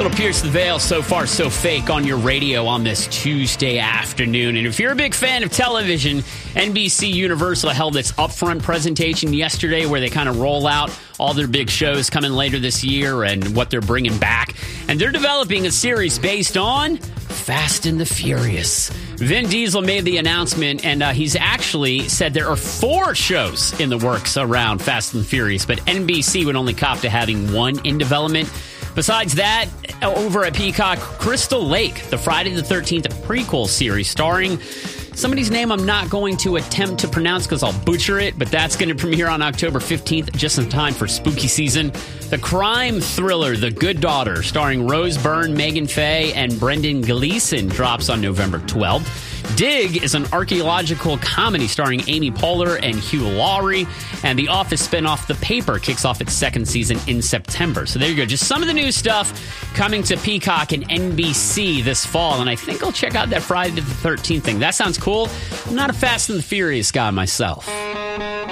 Little Pierce the Veil, So Far So Fake on your radio on this Tuesday afternoon. And if you're a big fan of television, NBC Universal held its upfront presentation yesterday where they kind of roll out all their big shows coming later this year and what they're bringing back. And they're developing a series based on Fast and the Furious. Vin Diesel made the announcement, and he's actually said there are 4 shows in the works around Fast and Furious, but NBC would only cop to having 1 in development. Besides that, over at Peacock, Crystal Lake, the Friday the 13th prequel series starring somebody's name I'm not going to attempt to pronounce because I'll butcher it, but that's going to premiere on October 15th, just in time for spooky season. The crime thriller, The Good Daughter, starring Rose Byrne, Megan Faye, and Brendan Gleeson, drops on November 12th. Dig is an archaeological comedy starring Amy Poehler and Hugh Laurie. And the Office spinoff The Paper kicks off its 2nd season in September. So there you go. Just some of the new stuff coming to Peacock and NBC this fall. And I think I'll check out that Friday the 13th thing. That sounds cool. I'm not a Fast and the Furious guy myself.